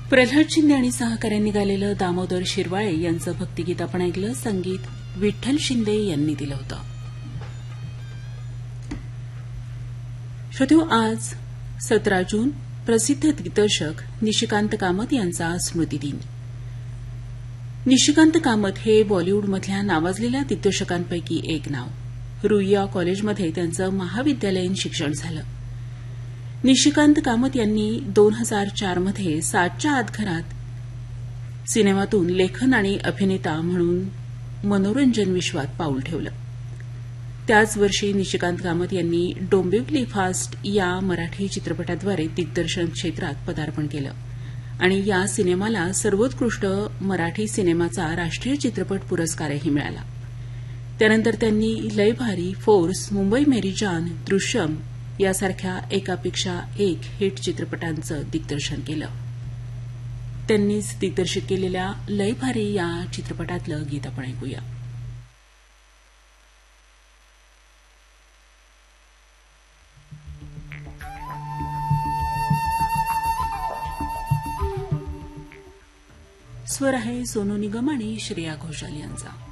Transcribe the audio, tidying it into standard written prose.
प्रल्हाद शिंदे आणि सहकाऱ्यांनी गायलेलं दामोदर शिरवाळे यांचं भक्तिगीत आपण ऐकलं. संगीत विठ्ठल शिंदे यांनी दिलं होतं. श्रोत्यो, आज 17 जून प्रसिद्ध दिग्दर्शक निशिकांत कामत यांचा स्मृतिदिन. निशिकांत कामत हे बॉलिवूडमधल्या नावाजलेल्या दिग्दर्शकांपैकी एक नाव. रुईया कॉलेजमध्ये त्यांचं महाविद्यालयीन शिक्षण झालं. निशिकांत कामत यांनी 2004 मध्ये 7च्या आत घरात सिनेमातून लेखन आणि अभिनेता म्हणून मनोरंजन विश्वात पाऊल ठेवलं. त्याच वर्षी निशिकांत कामत यांनी डोंबिवली फास्ट या मराठी चित्रपटाद्वारे दिग्दर्शन क्षेत्रात पदार्पण केलं आणि या सिनेमाला सर्वोत्कृष्ट मराठी सिनेमाचा राष्ट्रीय चित्रपट पुरस्कारही मिळाला. त्यानंतर त्यांनी लय भारी, फोर्स, मुंबई मेरी जान, दृश्यम यासारख्या एकापेक्षा एक हिट चित्रपटांचं दिग्दर्शन केलं. त्यांनीच दिग्दर्शित केलेल्या लय भारी या चित्रपटातलं गीत आपण ऐकूया. स्वर आहे सोनू निगम आणि श्रेया घोषाल यांचा.